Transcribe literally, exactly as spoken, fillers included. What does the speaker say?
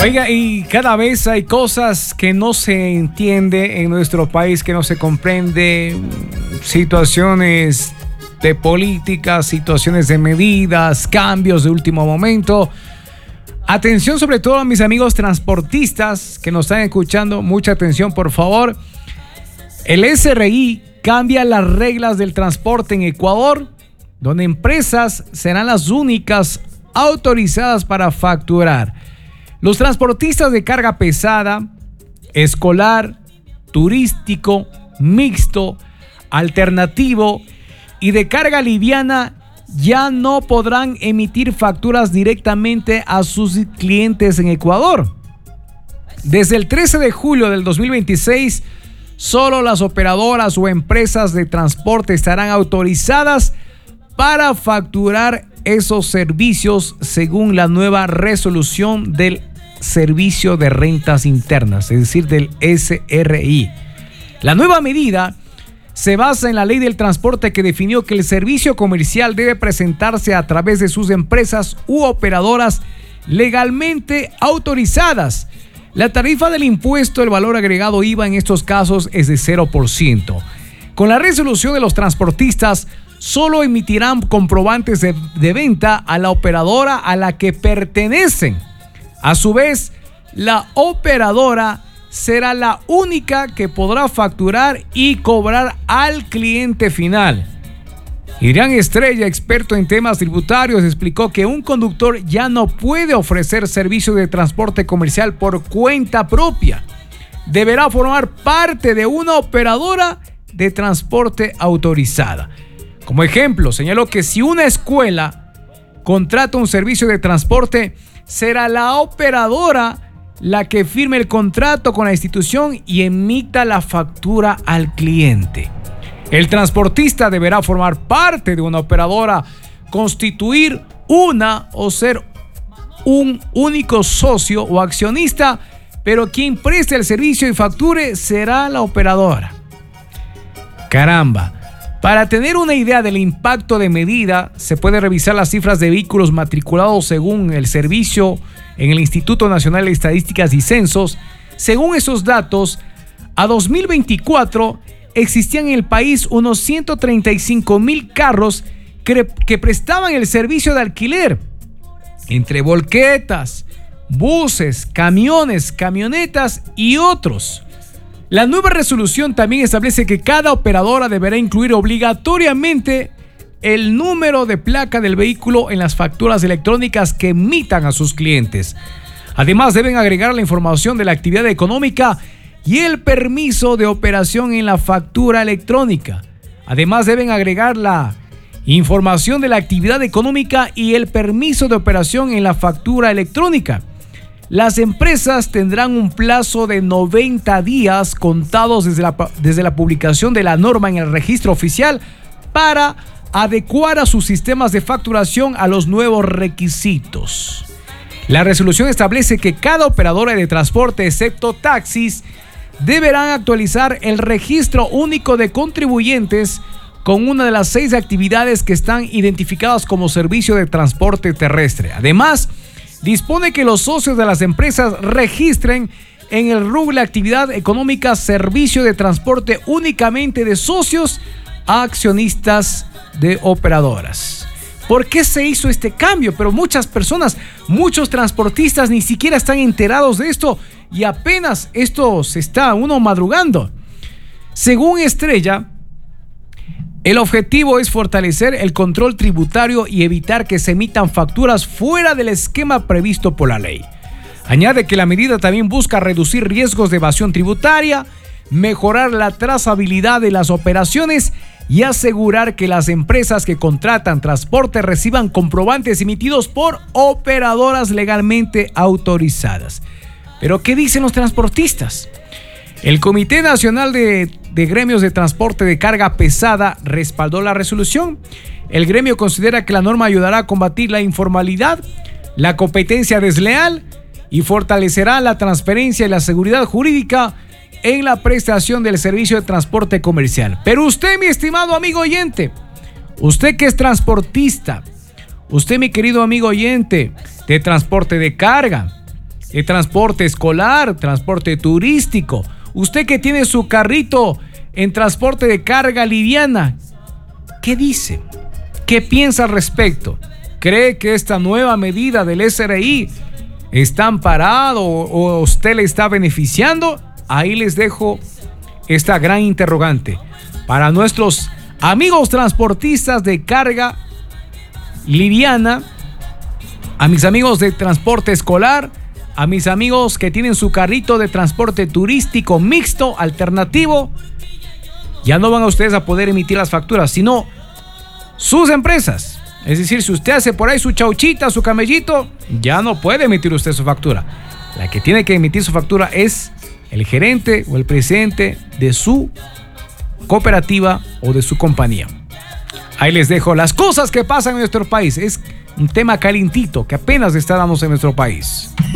Oiga, y cada vez hay cosas que no se entiende en nuestro país, que no se comprende, situaciones de política, situaciones de medidas, cambios de último momento. Atención sobre todo a mis amigos transportistas que nos están escuchando, mucha atención por favor. El S R I cambia las reglas del transporte en Ecuador, donde empresas serán las únicas autorizadas para facturar. Los transportistas de carga pesada, escolar, turístico, mixto, alternativo y de carga liviana ya no podrán emitir facturas directamente a sus clientes en Ecuador. Desde el trece de julio del dos mil veintiséis, solo las operadoras o empresas de transporte estarán autorizadas para facturar esos servicios según la nueva resolución del Servicio de Rentas Internas, es decir, del S R I. La nueva medida se basa en la ley del transporte que definió que el servicio comercial debe presentarse a través de sus empresas u operadoras legalmente autorizadas. La tarifa del impuesto, el valor agregado I V A en estos casos es de cero por ciento. Con la resolución de los transportistas, solo emitirán comprobantes de, de venta a la operadora a la que pertenecen. A su vez, la operadora será la única que podrá facturar y cobrar al cliente final. Irán Estrella, experto en temas tributarios, explicó que un conductor ya no puede ofrecer servicio de transporte comercial por cuenta propia. Deberá formar parte de una operadora de transporte autorizada. Como ejemplo, señaló que si una escuela contrata un servicio de transporte, será la operadora la que firme el contrato con la institución y emita la factura al cliente. El transportista deberá formar parte de una operadora, constituir una o ser un único socio o accionista, pero quien preste el servicio y facture será la operadora. Caramba. Para tener una idea del impacto de medida, se puede revisar las cifras de vehículos matriculados según el servicio en el Instituto Nacional de Estadísticas y Censos. Según esos datos, a dos mil veinticuatro existían en el país unos ciento treinta y cinco mil carros que, que prestaban el servicio de alquiler, entre volquetas, buses, camiones, camionetas y otros. La nueva resolución también establece que cada operadora deberá incluir obligatoriamente el número de placa del vehículo en las facturas electrónicas que emitan a sus clientes. Además, deben agregar la información de la actividad económica y el permiso de operación en la factura electrónica. Además, deben agregar la información de la actividad económica y el permiso de operación en la factura electrónica. Las empresas tendrán un plazo de noventa días contados desde la, desde la publicación de la norma en el registro oficial para adecuar a sus sistemas de facturación a los nuevos requisitos. La resolución establece que cada operadora de transporte, excepto taxis, deberán actualizar el registro único de contribuyentes con una de las seis actividades que están identificadas como servicio de transporte terrestre. Además, dispone que los socios de las empresas registren en el rubro de actividad económica servicio de transporte únicamente de socios a accionistas de operadoras. ¿Por qué se hizo este cambio? Pero muchas personas, muchos transportistas ni siquiera están enterados de esto y apenas esto se está uno madrugando. Según Estrella, el objetivo es fortalecer el control tributario y evitar que se emitan facturas fuera del esquema previsto por la ley. Añade que la medida también busca reducir riesgos de evasión tributaria, mejorar la trazabilidad de las operaciones y asegurar que las empresas que contratan transporte reciban comprobantes emitidos por operadoras legalmente autorizadas. ¿Pero qué dicen los transportistas? El Comité Nacional de, de Gremios de Transporte de Carga Pesada respaldó la resolución. El gremio considera que la norma ayudará a combatir la informalidad, la competencia desleal y fortalecerá la transparencia y la seguridad jurídica en la prestación del servicio de transporte comercial. Pero usted, mi estimado amigo oyente, usted que es transportista, usted, mi querido amigo oyente de transporte de carga, de transporte escolar, transporte turístico. Usted que tiene su carrito en transporte de carga liviana, ¿qué dice? ¿Qué piensa al respecto? ¿Cree que esta nueva medida del S R I está amparado o usted le está beneficiando? Ahí les dejo esta gran interrogante para nuestros amigos transportistas de carga liviana, a mis amigos de transporte escolar, a mis amigos que tienen su carrito de transporte turístico mixto, alternativo. Ya no van a ustedes a poder emitir las facturas, sino sus empresas. Es decir, si usted hace por ahí su chauchita, su camellito, ya no puede emitir usted su factura. La que tiene que emitir su factura es el gerente o el presidente de su cooperativa o de su compañía. Ahí les dejo las cosas que pasan en nuestro país. Es un tema calientito que apenas está dando en nuestro país.